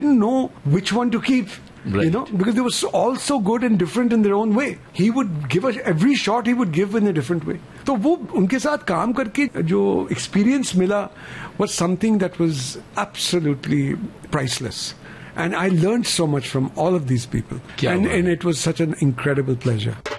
didn't know which one to keep. Right. You know, because they were all so good and different in their own way. He would give us every shot he would give in a different way. तो वो उनके साथ काम करके जो experience मिला was something that was absolutely priceless. And I learned so much from all of these people. And it was such an incredible pleasure.